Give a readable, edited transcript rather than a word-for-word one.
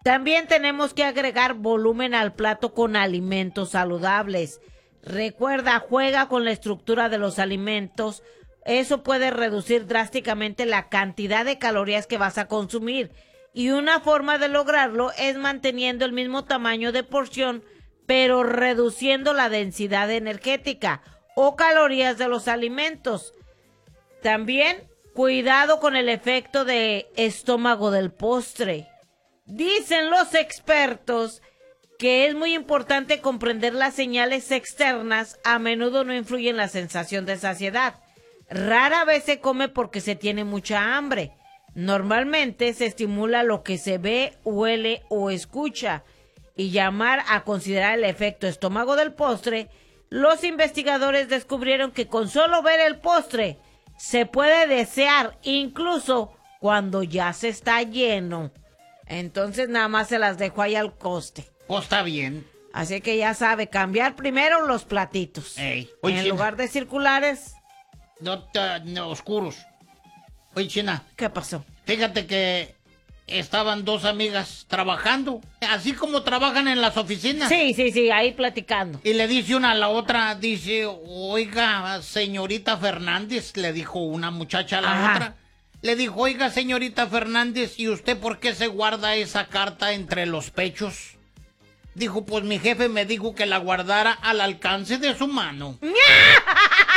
También tenemos que agregar volumen al plato con alimentos saludables. Recuerda, juega con la estructura de los alimentos. Eso puede reducir drásticamente la cantidad de calorías que vas a consumir. Y una forma de lograrlo es manteniendo el mismo tamaño de porción, pero reduciendo la densidad energética o calorías de los alimentos. También, cuidado con el efecto de estómago del postre. Dicen los expertos que es muy importante comprender las señales externas, a menudo no influyen en la sensación de saciedad. Rara vez se come porque se tiene mucha hambre. Normalmente se estimula lo que se ve, huele o escucha. Y llamar a considerar el efecto estómago del postre, los investigadores descubrieron que con solo ver el postre se puede desear incluso cuando ya se está lleno. Entonces nada más se las dejo ahí al coste. Pues está bien. Así que ya sabe, cambiar primero los platitos. Ey. Oye, en lugar de circulares. No, oscuros. Oye, China. ¿Qué pasó? Fíjate que estaban dos amigas trabajando, así como trabajan en las oficinas. Sí, ahí platicando. Y le dice una a la otra, dice, oiga, señorita Fernández, le dijo una muchacha a la otra. Le dijo, oiga, señorita Fernández, ¿y usted por qué se guarda esa carta entre los pechos? Dijo, pues mi jefe me dijo que la guardara al alcance de su mano.